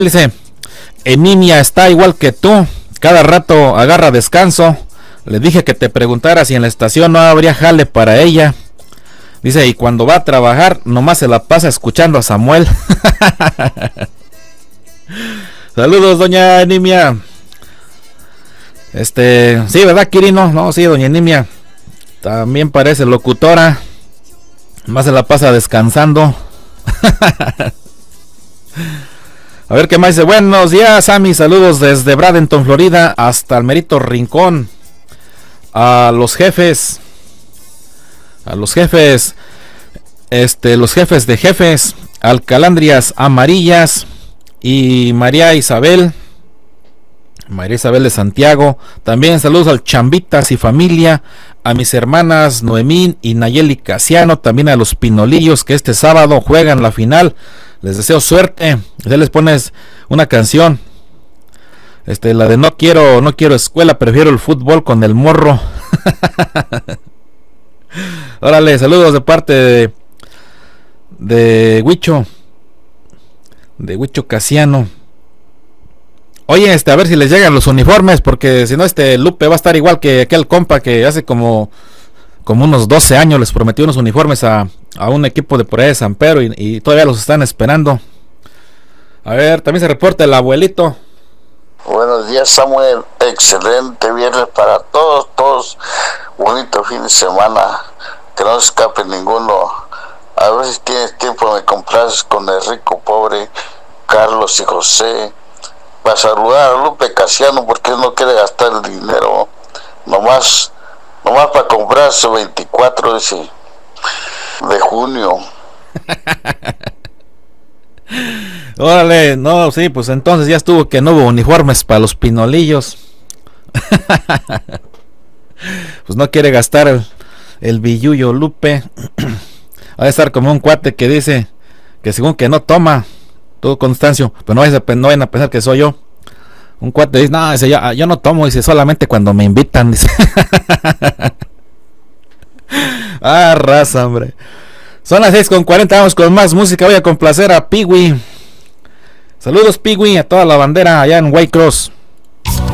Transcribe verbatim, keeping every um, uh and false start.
Dice, Eninia está igual que tú, cada rato agarra descanso. Le dije que te preguntara si en la estación no habría jale para ella. Dice, y cuando va a trabajar, nomás se la pasa escuchando a Samuel. Saludos, doña Enimia. Este, sí, ¿verdad, Quirino? No, sí, doña Enimia. También parece locutora. Nomás se la pasa descansando. A ver qué más dice. Buenos días, Sammy. Saludos desde Bradenton, Florida, hasta el Merito Rincón. A los jefes. A los jefes. Este, los jefes de jefes. Alcalandrias amarillas. Y María Isabel. María Isabel de Santiago. También saludos al Chambitas y familia. A mis hermanas Noemín y Nayeli Casiano. También a los Pinolillos que este sábado juegan la final. Les deseo suerte. Ya les pones una canción. Este, la de no quiero, no quiero escuela, prefiero el fútbol con el morro. Órale, saludos de parte de de Huicho. De Huicho Casiano. Oye, este, a ver si les llegan los uniformes, porque si no, este Lupe va a estar igual que aquel compa que hace como, como unos doce años les prometió unos uniformes a, a un equipo de por ahí de San Pedro y, y todavía los están esperando. A ver, también se reporta el abuelito. Buenos días, Samuel. Excelente viernes para todos, todos. Bonito fin de semana. Que no se escape ninguno. A ver si tienes tiempo, me complaces con el rico pobre Carlos y José. Para saludar a Lupe Casiano porque él no quiere gastar el dinero. Nomás, nomás para comprar su veinticuatro ese de junio. Órale, no, sí, pues entonces ya estuvo que no hubo uniformes para los Pinolillos. Pues no quiere gastar el, el billullo Lupe. Va a estar como un cuate que dice que según que no toma, todo Constancio, pero no vayan a, no vayan a pensar que soy yo. Un cuate dice, no, dice, yo, yo no tomo, dice, solamente cuando me invitan, dice. Ah, raza, hombre. Son las seis con cuarenta, vamos con más música. Voy a complacer a Piwi. Saludos, Piwi, a toda la bandera allá en White Cross.